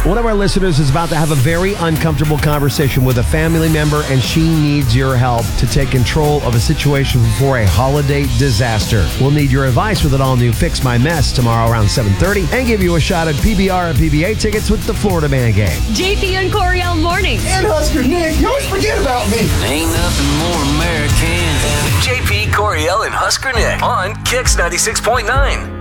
One of our listeners is about to have a very uncomfortable conversation with a family member, and she needs your help to take control of a situation before a holiday disaster. We'll need your advice with an all-new Fix My Mess tomorrow around 7:30 and give you a shot at PBR and PBA tickets with the Florida Man game. JP and Coriel mornings. And Husker Nick, you always forget about me. Ain't nothing more American than JP, Coriel, and Husker Nick on Kix 96.9.